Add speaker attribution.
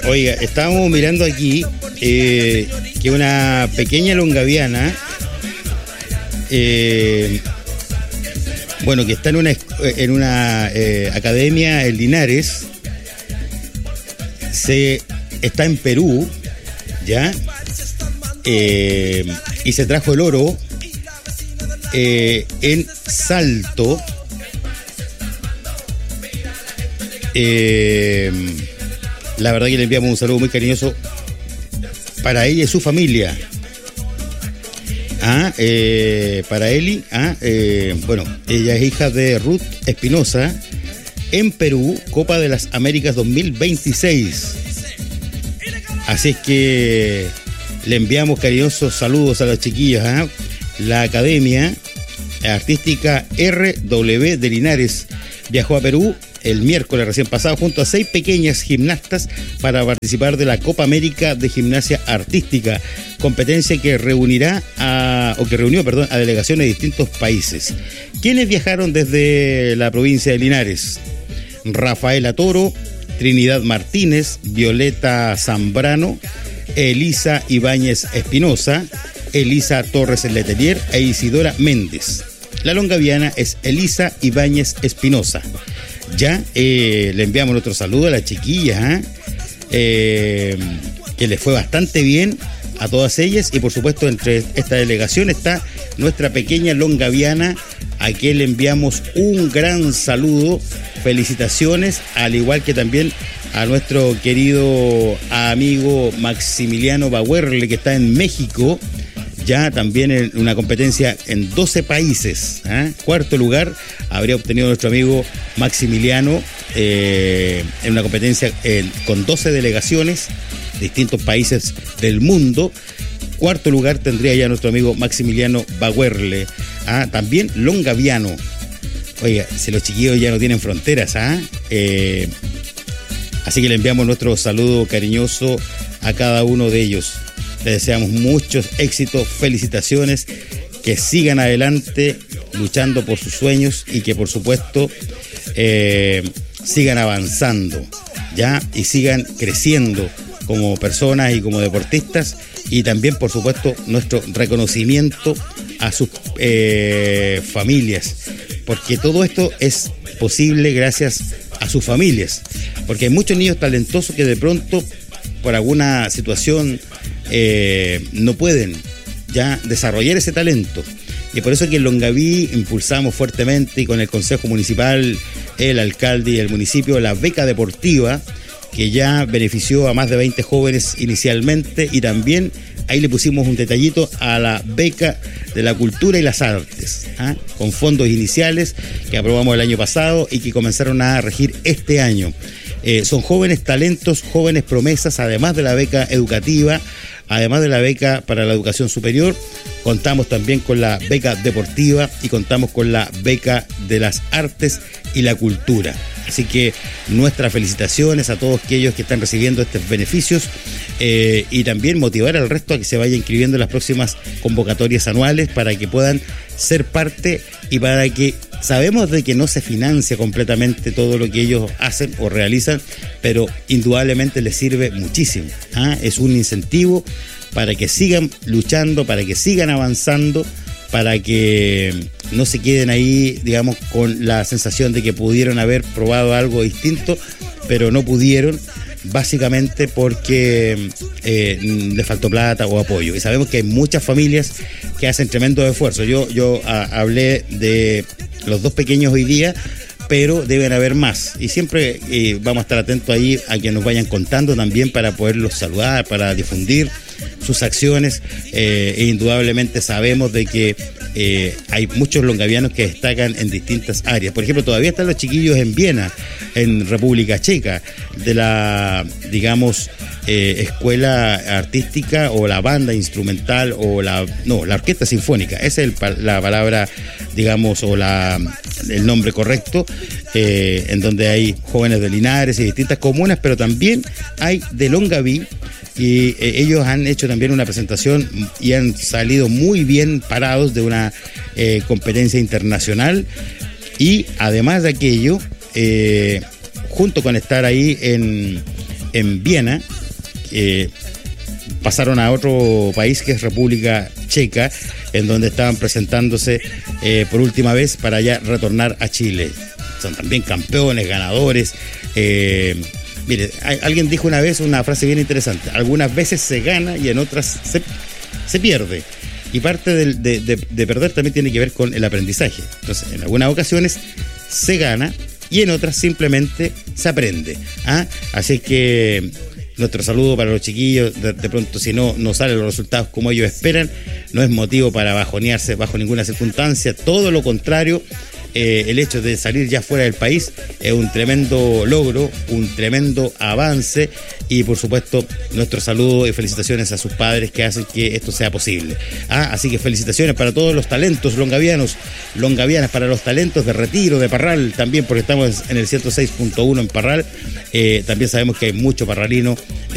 Speaker 1: Oiga, estábamos mirando aquí que una pequeña longaviana, bueno, que está en una academia en Linares, está en Perú, ¿ya? Y se trajo el oro en Salto. La verdad que le enviamos un saludo muy cariñoso para ella y su familia. Para Eli, bueno, ella es hija de Ruth Espinosa, en Perú, Copa de las Américas 2026. Así es que le enviamos cariñosos saludos a las chiquillas. La Academia Artística RW de Linares viajó a Perú el miércoles recién pasado junto a 6 pequeñas gimnastas para participar de la Copa América de Gimnasia Artística, competencia que reunió a delegaciones de distintos países. ¿Quiénes viajaron desde la provincia de Linares? Rafaela Toro, Trinidad Martínez, Violeta Zambrano, Elisa Ibáñez Espinosa, Elisa Torres Letelier e Isidora Méndez. La longaviana es Elisa Ibáñez Espinosa. Ya le enviamos nuestro saludo a la chiquilla, que les fue bastante bien a todas ellas, y por supuesto entre esta delegación está nuestra pequeña longaviana, a quien le enviamos un gran saludo, felicitaciones, al igual que también a nuestro querido amigo Maximiliano Bauerle, que está en México, ya también en una competencia en 12 países. Cuarto lugar habría obtenido nuestro amigo Maximiliano en una competencia con 12 delegaciones, distintos países del mundo. Cuarto lugar tendría ya nuestro amigo Maximiliano Bauerle. También longaviano. Oiga, si los chiquillos ya no tienen fronteras. Así que le enviamos nuestro saludo cariñoso a cada uno de ellos. Les deseamos muchos éxitos, felicitaciones, que sigan adelante luchando por sus sueños y que por supuesto sigan avanzando, ¿ya? Y sigan creciendo como personas y como deportistas, y también por supuesto nuestro reconocimiento a sus familias, porque todo esto es posible gracias a sus familias, porque hay muchos niños talentosos que de pronto por alguna situación no pueden ya desarrollar ese talento, y por eso que en Longaví impulsamos fuertemente, y con el Consejo Municipal, el alcalde y el municipio, la beca deportiva, que ya benefició a más de 20 jóvenes inicialmente, y también ahí le pusimos un detallito a la beca de la cultura y las artes, con fondos iniciales que aprobamos el año pasado y que comenzaron a regir este año. Son jóvenes talentos, jóvenes promesas, además de la beca educativa, además de la beca para la educación superior. Contamos también con la beca deportiva y contamos con la beca de las artes y la cultura. Así que nuestras felicitaciones a todos aquellos que están recibiendo estos beneficios, y también motivar al resto a que se vaya inscribiendo en las próximas convocatorias anuales para que puedan ser parte, y para que sabemos de que no se financia completamente todo lo que ellos hacen o realizan, pero indudablemente les sirve muchísimo. Es un incentivo para que sigan luchando, para que sigan avanzando, para que no se queden ahí, digamos, con la sensación de que pudieron haber probado algo distinto, pero no pudieron, básicamente porque les faltó plata o apoyo. Y sabemos que hay muchas familias que hacen tremendo esfuerzo. Yo hablé de los 2 pequeños hoy día, pero deben haber más, y siempre vamos a estar atentos ahí a que nos vayan contando también para poderlos saludar, para difundir sus acciones, e indudablemente sabemos de que hay muchos longavianos que destacan en distintas áreas. Por ejemplo, todavía están los chiquillos en Viena, en República Checa, de la, digamos, escuela artística o la banda instrumental o la orquesta sinfónica. Esa es la palabra, digamos, o el nombre correcto, en donde hay jóvenes de Linares y distintas comunas, pero también hay de Longaví, y ellos han hecho también una presentación y han salido muy bien parados de una competencia internacional. Y además de aquello, junto con estar ahí en Viena, pasaron a otro país que es República Checa, en donde estaban presentándose por última vez para ya retornar a Chile. Son también campeones, ganadores. Mire, alguien dijo una vez una frase bien interesante: algunas veces se gana y en otras se pierde. Y parte de perder también tiene que ver con el aprendizaje. Entonces, en algunas ocasiones se gana y en otras simplemente se aprende. Así que nuestro saludo para los chiquillos. De pronto, si no salen los resultados como ellos esperan, no es motivo para bajonearse bajo ninguna circunstancia. Todo lo contrario, el hecho de salir ya fuera del país es un tremendo logro, un tremendo avance, y por supuesto nuestro saludo y felicitaciones a sus padres que hacen que esto sea posible. Así que felicitaciones para todos los talentos longavianas, para los talentos de Retiro, de Parral también, porque estamos en el 106.1 en Parral. También sabemos que hay mucho parralino